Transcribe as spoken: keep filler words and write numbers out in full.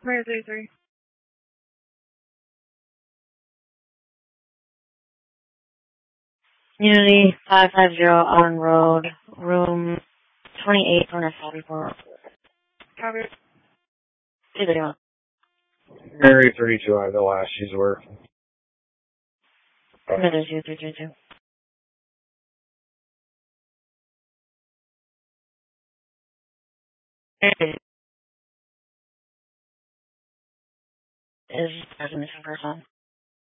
Mayor thirty-three. Unity five five zero on road, room twenty-eight, corner forty-four. Copy. two thirty-one. Mary thirty-two, I have the last she's working. Mother two three three two. Is as a missing person.